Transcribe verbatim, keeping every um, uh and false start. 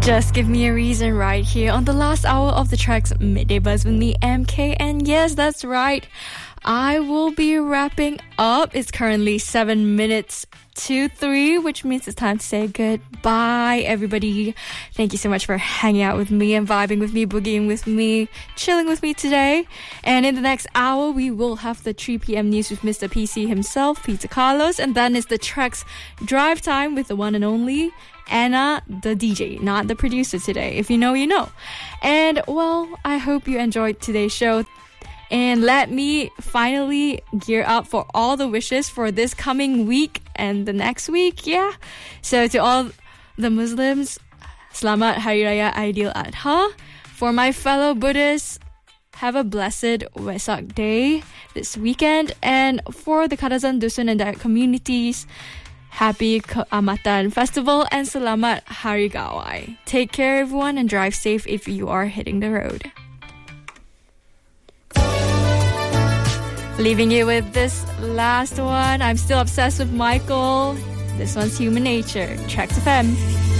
Just give me a reason right here on the last hour of the Track's Midday Buzz with me, M K. And yes, that's right. I will be wrapping up. It's currently seven minutes to three, which means it's time to say goodbye, everybody. Thank you so much for hanging out with me and vibing with me, boogieing with me, chilling with me today. And in the next hour, we will have the three p.m. news with Mister P C himself, Peter Carlos. And then it's the Track's Drive Time with the one and only Anna, the D J, not the producer today. If you know, you know. And, well, I hope you enjoyed today's show. And let me finally gear up for all the wishes for this coming week and the next week, yeah. So to all the Muslims, Selamat Hari Raya Aidil Adha. For my fellow Buddhists, have a blessed Wesak Day this weekend. And for the Kadazan Dusun and Dayak communities, Happy Keamatan Festival and Selamat Hari Gawai. Take care, everyone, and drive safe if you are hitting the road. Leaving you with this last one. I'm still obsessed with Michael. This one's Human Nature. Trax F M.